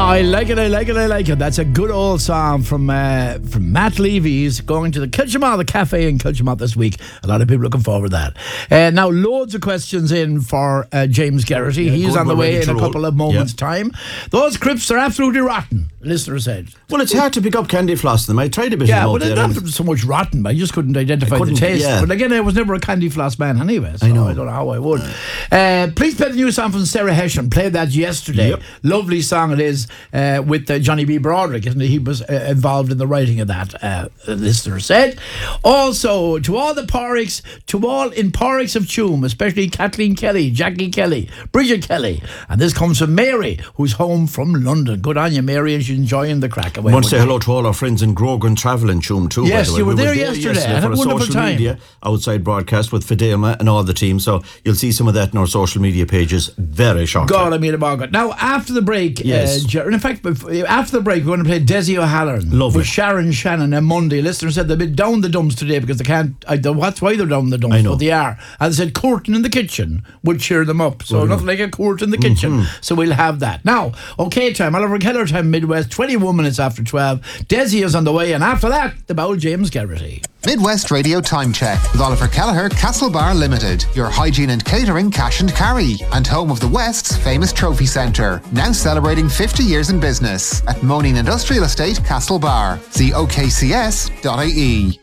I like it. That's a good old song from Matt Levy's going to the Kilchama, the cafe in Kilchama this week. A lot of people looking forward to that. Now, loads of questions in for James Garrity. He's on the way in a couple of moments' time. Those crisps are absolutely rotten, listener said. Well, it's hard to pick up candy floss them. I tried a bit of them out there. Yeah, but not so much rotten, but I just couldn't identify the taste. Yeah. But again, I was never a candy floss man anyway, so I don't know how I would. Please play the new song from Sarah Hession. Played that yesterday. Yep. Lovely song it is. With Johnny B. Broderick, isn't it? He was involved in the writing of that, the listener said. Also, to all the Porricks, to all in Porricks of Tuam, especially Kathleen Kelly, Jackie Kelly, Bridget Kelly. And this comes from Mary, who's home from London. Good on you, Mary, and she's enjoying the crack. I want to say hello to all our friends in Grogan Travel in Tuam too. Yes, by the way. you were there yesterday. I had a wonderful time. Media outside broadcast with Fidelma and all the team. So you'll see some of that in our social media pages very shortly. God, I mean about it. Now, after the break, in fact, after the break, we're going to play Desi O'Halloran with Sharon Shannon and Monday. Listeners said they've been down the dumps today because they can't. That's why they're down the dumps, but they are. And they said Courting in the kitchen would cheer them up. So nothing like a court in the kitchen. So we'll have that. Now, okay time, Oliver Keller time, Midwest, 21 minutes after 12. Desi is on the way, and after that, the bowl James Garrity. Midwest Radio Time Check with Oliver Kelleher, Castlebar Limited, your hygiene and catering cash and carry, and home of the West's famous trophy centre, now celebrating 50 years in business at Moaning Industrial Estate, Castlebar. See okcs.ie.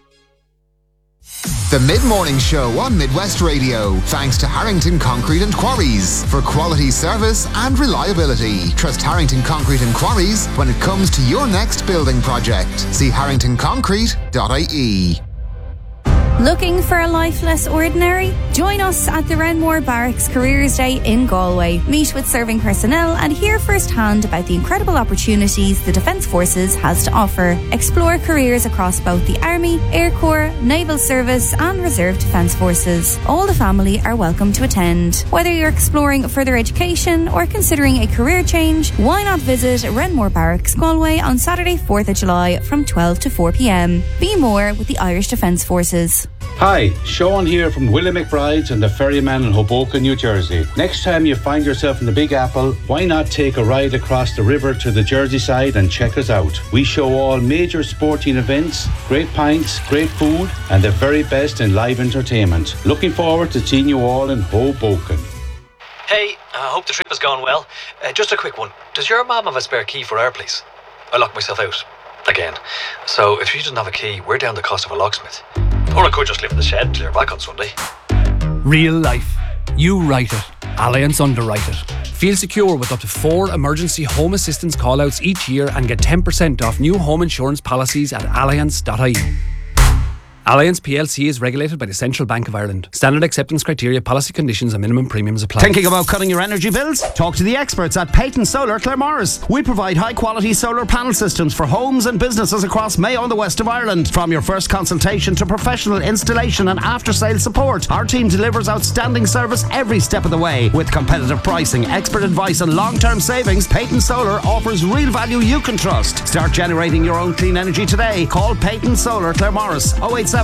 The Mid-Morning Show on Midwest Radio, thanks to Harrington Concrete and Quarries for quality service and reliability. Trust Harrington Concrete and Quarries when it comes to your next building project. See harringtonconcrete.ie. Looking for a life less ordinary? Join us at the Renmore Barracks Careers Day in Galway. Meet with serving personnel and hear firsthand about the incredible opportunities the Defence Forces has to offer. Explore careers across both the Army, Air Corps, Naval Service and Reserve Defence Forces. All the family are welcome to attend. Whether you're exploring further education or considering a career change, why not visit Renmore Barracks Galway on Saturday 4th of July from 12 to 4 p.m. Be more with the Irish Defence Forces. Hi, Sean here from Willie McBride's and the Ferryman in Hoboken, New Jersey. Next time you find yourself in the Big Apple, why not take a ride across the river to the Jersey side and check us out? We show all major sporting events, great pints, great food, and the very best in live entertainment. Looking forward to seeing you all in Hoboken. Hey, I hope the trip has gone well. Just a quick one. Does your mum have a spare key for our place? I locked myself out. Again. So if she doesn't have a key, we're down the cost of a locksmith. Or I could just live in the shed and clear back on Sunday. Real life. You write it. Allianz underwrite it. Feel secure with up to 4 emergency home assistance call-outs each year and get 10% off new home insurance policies at allianz.ie. Allianz PLC is regulated by the Central Bank of Ireland. Standard acceptance criteria, policy conditions and minimum premiums apply. Thinking about cutting your energy bills? Talk to the experts at Peyton Solar Claremorris. We provide high quality solar panel systems for homes and businesses across Mayo and the west of Ireland. From your first consultation to professional installation and after sale support, our team delivers outstanding service every step of the way. With competitive pricing, expert advice and long-term savings, Peyton Solar offers real value you can trust. Start generating your own clean energy today. Call Peyton Solar Claremorris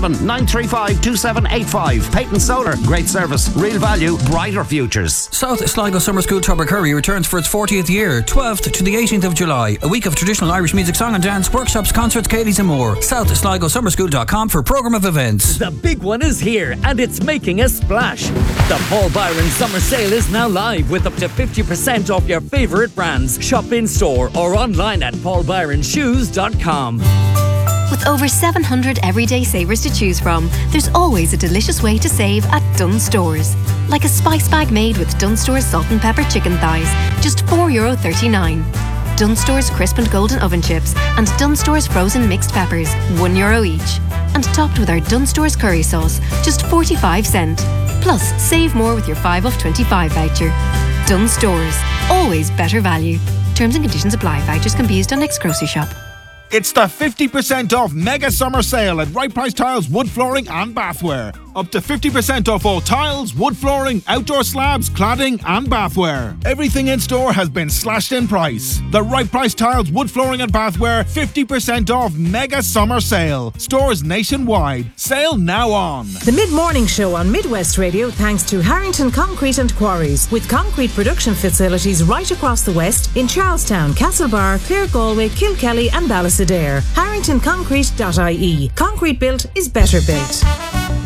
087-935-2785. Peyton Solar, great service, real value, brighter futures. South Sligo Summer School Tubbercurry returns for its 40th year, 12th to the 18th of July. A week of traditional Irish music, song and dance, workshops, concerts, Katie's and more. SouthSligoSummerSchool.com for programme of events. The big one is here and it's making a splash. The Paul Byron Summer Sale is now live with up to 50% off your favourite brands. Shop in store or online at paulbyronshoes.com. With over 700 everyday savers to choose from, there's always a delicious way to save at Dunnes Stores. Like a spice bag made with Dunnes Stores salt and pepper chicken thighs, just €4.39. Dunnes Stores crisp and golden oven chips and Dunnes Stores frozen mixed peppers, €1 each. And topped with our Dunnes Stores curry sauce, just 45 cents. Plus, save more with your 5 off 25 voucher. Dunnes Stores, always better value. Terms and conditions apply. Vouchers can be used on next grocery shop. It's the 50% off mega summer sale at Right Price Tiles, wood flooring and bathware. Up to 50% off all tiles, wood flooring, outdoor slabs, cladding and bathware. Everything in store has been slashed in price. The Right Price Tiles, wood flooring and bathware, 50% off mega summer sale. Stores nationwide. Sale now on. The Mid-Morning Show on Midwest Radio thanks to Harrington Concrete and Quarries, with concrete production facilities right across the West in Charlestown, Castlebar, Clare, Galway, Kilkelly and Ballysadare. HarringtonConcrete.ie. Concrete built is better built.